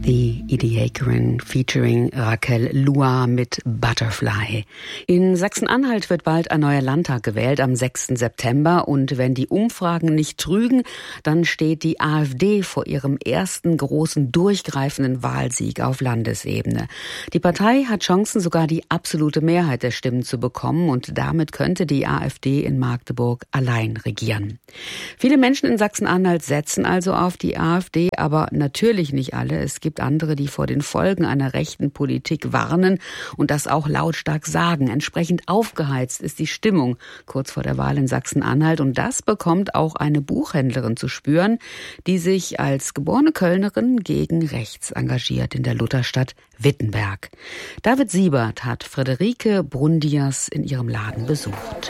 The Ediacaran featuring Raquel Lua mit Butterfly. In Sachsen-Anhalt wird bald ein neuer Landtag gewählt am 6. September. Und wenn die Umfragen nicht trügen, dann steht die AfD vor ihrem ersten großen durchgreifenden Wahlsieg auf Landesebene. Die Partei hat Chancen, sogar die absolute Mehrheit der Stimmen zu bekommen. Und damit könnte die AfD in Magdeburg allein regieren. Viele Menschen in Sachsen-Anhalt setzen also auf die AfD, aber natürlich nicht alle. Es gibt andere, die vor den Folgen einer rechten Politik warnen und das auch lautstark sagen. Entsprechend aufgeheizt ist die Stimmung kurz vor der Wahl in Sachsen-Anhalt. Und das bekommt auch eine Buchhändlerin zu spüren, die sich als geborene Kölnerin gegen rechts engagiert in der Lutherstadt Wittenberg. David Siebert hat Friederike Brundiers in ihrem Laden besucht.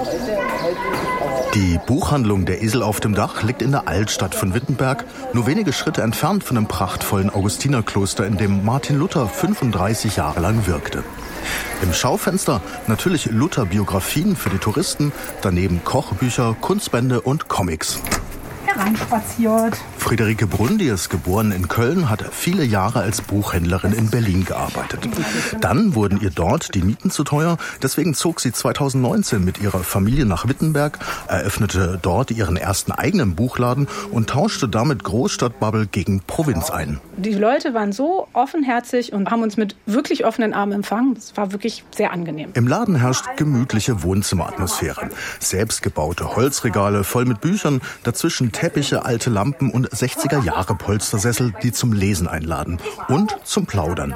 Die Buchhandlung Der Esel auf dem Dach liegt in der Altstadt von Wittenberg, nur wenige Schritte entfernt von dem prachtvollen Augustinerkloster, in dem Martin Luther 35 Jahre lang wirkte. Im Schaufenster natürlich Luther-Biografien für die Touristen, daneben Kochbücher, Kunstbände und Comics. Hereinspaziert. Friederike Brundiers, geboren in Köln, hat viele Jahre als Buchhändlerin in Berlin gearbeitet. Dann wurden ihr dort die Mieten zu teuer, deswegen zog sie 2019 mit ihrer Familie nach Wittenberg, eröffnete dort ihren ersten eigenen Buchladen und tauschte damit Großstadtbubble gegen Provinz ein. Die Leute waren so offenherzig und haben uns mit wirklich offenen Armen empfangen. Das war wirklich sehr angenehm. Im Laden herrscht gemütliche Wohnzimmeratmosphäre. Selbstgebaute Holzregale voll mit Büchern, dazwischen Teppiche, alte Lampen und 60er-Jahre-Polstersessel, die zum Lesen einladen und zum Plaudern.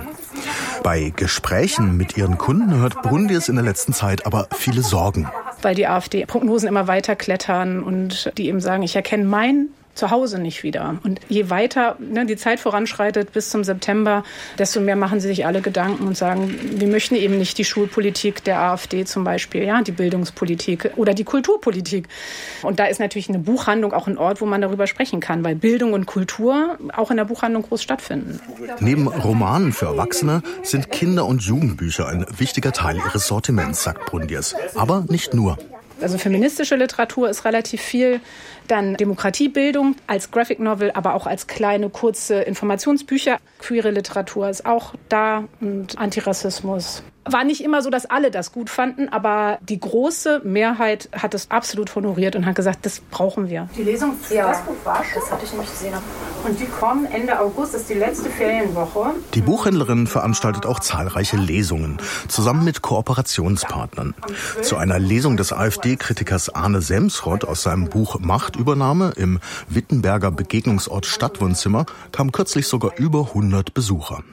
Bei Gesprächen mit ihren Kunden hört Brundiers in der letzten Zeit aber viele Sorgen. Weil die AfD-Prognosen immer weiter klettern und die eben sagen, ich erkenne mein Zuhause nicht wieder. Und je weiter die Zeit voranschreitet bis zum September, desto mehr machen sie sich alle Gedanken und sagen, wir möchten eben nicht die Schulpolitik der AfD zum Beispiel, ja, die Bildungspolitik oder die Kulturpolitik. Und da ist natürlich eine Buchhandlung auch ein Ort, wo man darüber sprechen kann, weil Bildung und Kultur auch in der Buchhandlung groß stattfinden. Neben Romanen für Erwachsene sind Kinder- und Jugendbücher ein wichtiger Teil ihres Sortiments, sagt Brundiers. Aber nicht nur. Also feministische Literatur ist relativ viel, dann Demokratiebildung als Graphic Novel, aber auch als kleine, kurze Informationsbücher. Queere Literatur ist auch da und Antirassismus. War nicht immer so, dass alle das gut fanden, aber die große Mehrheit hat es absolut honoriert und hat gesagt, das brauchen wir. Die Lesung für das Buch war schon, das hatte ich nämlich gesehen. Und die kommen Ende August, das ist die letzte Ferienwoche. Die Buchhändlerin veranstaltet auch zahlreiche Lesungen, zusammen mit Kooperationspartnern. Zu einer Lesung des AfD-Kritikers Arne Semsrott aus seinem Buch Machtübernahme im Wittenberger Begegnungsort Stadtwohnzimmer kamen kürzlich sogar über 100 Besucher.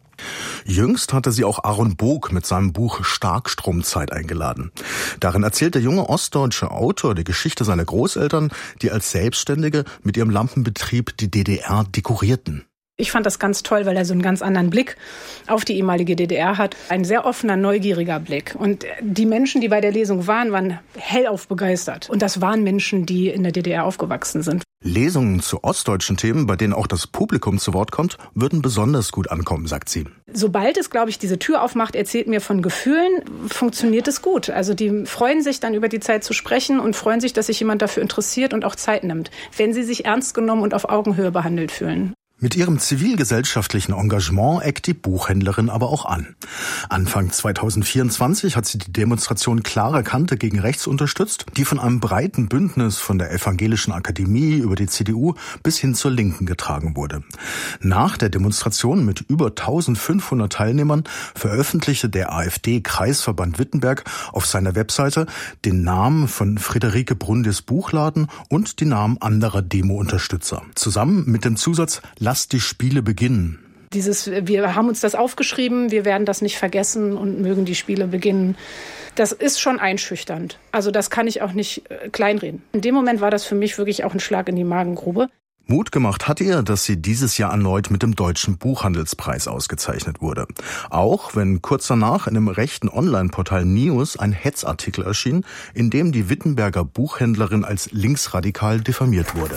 Jüngst hatte sie auch Aaron Boog mit seinem Buch Starkstromzeit eingeladen. Darin erzählt der junge ostdeutsche Autor die Geschichte seiner Großeltern, die als Selbstständige mit ihrem Lampenbetrieb die DDR dekorierten. Ich fand das ganz toll, weil er so einen ganz anderen Blick auf die ehemalige DDR hat. Ein sehr offener, neugieriger Blick. Und die Menschen, die bei der Lesung waren hellauf begeistert. Und das waren Menschen, die in der DDR aufgewachsen sind. Lesungen zu ostdeutschen Themen, bei denen auch das Publikum zu Wort kommt, würden besonders gut ankommen, sagt sie. Sobald es, glaube ich, diese Tür aufmacht, erzählt mir von Gefühlen, funktioniert es gut. Also die freuen sich dann über die Zeit zu sprechen und freuen sich, dass sich jemand dafür interessiert und auch Zeit nimmt, wenn sie sich ernst genommen und auf Augenhöhe behandelt fühlen. Mit ihrem zivilgesellschaftlichen Engagement eckt die Buchhändlerin aber auch an. Anfang 2024 hat sie die Demonstration Klare Kante gegen Rechts unterstützt, die von einem breiten Bündnis von der Evangelischen Akademie über die CDU bis hin zur Linken getragen wurde. Nach der Demonstration mit über 1500 Teilnehmern veröffentlichte der AfD-Kreisverband Wittenberg auf seiner Webseite den Namen von Friederike Brundiers Buchladen und die Namen anderer Demo-Unterstützer. Zusammen mit dem Zusatz Lasst die Spiele beginnen. Wir haben uns das aufgeschrieben, wir werden das nicht vergessen und mögen die Spiele beginnen. Das ist schon einschüchternd. Also das kann ich auch nicht kleinreden. In dem Moment war das für mich wirklich auch ein Schlag in die Magengrube. Mut gemacht hat ihr, dass sie dieses Jahr erneut mit dem Deutschen Buchhandelspreis ausgezeichnet wurde. Auch wenn kurz danach in dem rechten Online-Portal News ein Hetzartikel erschien, in dem die Wittenberger Buchhändlerin als linksradikal diffamiert wurde.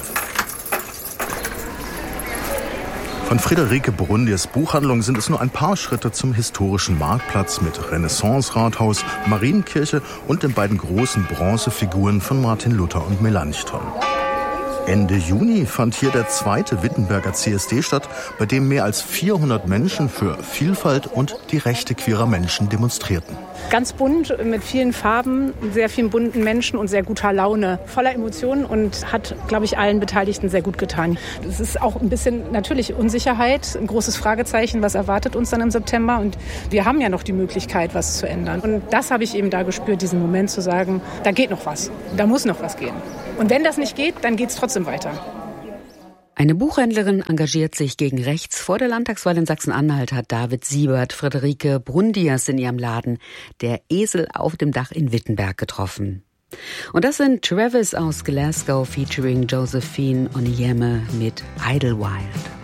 Von Friederike Brundiers Buchhandlung sind es nur ein paar Schritte zum historischen Marktplatz mit Renaissance-Rathaus, Marienkirche und den beiden großen Bronzefiguren von Martin Luther und Melanchthon. Ende Juni fand hier der zweite Wittenberger CSD statt, bei dem mehr als 400 Menschen für Vielfalt und die Rechte queerer Menschen demonstrierten. Ganz bunt, mit vielen Farben, sehr vielen bunten Menschen und sehr guter Laune, voller Emotionen und hat, glaube ich, allen Beteiligten sehr gut getan. Es ist auch ein bisschen natürlich Unsicherheit, ein großes Fragezeichen, was erwartet uns dann im September, und wir haben ja noch die Möglichkeit, was zu ändern. Und das habe ich eben da gespürt, diesen Moment zu sagen, da geht noch was, da muss noch was gehen. Und wenn das nicht geht, dann geht es trotzdem weiter. Eine Buchhändlerin engagiert sich gegen rechts. Vor der Landtagswahl in Sachsen-Anhalt hat David Siebert Friederike Brundiers in ihrem Laden Der Esel auf dem Dach in Wittenberg getroffen. Und das sind Travis aus Glasgow featuring Josephine Onyema mit Idlewild.